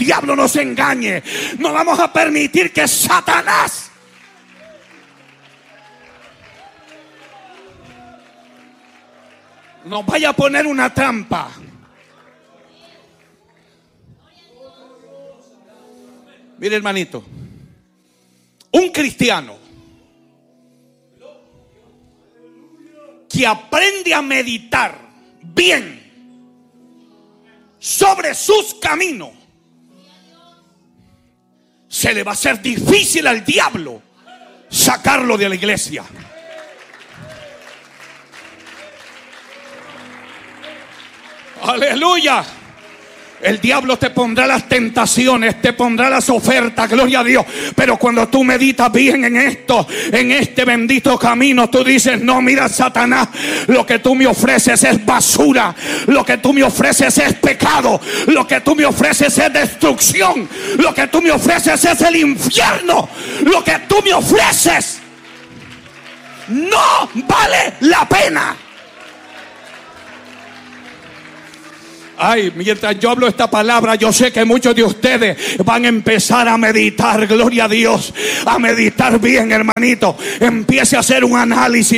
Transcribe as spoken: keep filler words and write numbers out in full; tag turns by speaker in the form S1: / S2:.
S1: diablo nos engañe. No vamos a permitir que Satanás nos vaya a poner una trampa. Mire, hermanito, un cristiano que aprende a meditar bien sobre sus caminos, se le va a hacer difícil al diablo sacarlo de la iglesia. Aleluya. El diablo te pondrá las tentaciones, te pondrá las ofertas, gloria a Dios. Pero cuando tú meditas bien en esto, en este bendito camino, tú dices: no, mira, Satanás, lo que tú me ofreces es basura, lo que tú me ofreces es pecado, lo que tú me ofreces es destrucción, lo que tú me ofreces es el infierno, lo que tú me ofreces no vale la pena. Ay, mientras yo hablo esta palabra, yo sé que muchos de ustedes van a empezar a meditar, gloria a Dios, a meditar bien, hermanito. Empiece a hacer un análisis.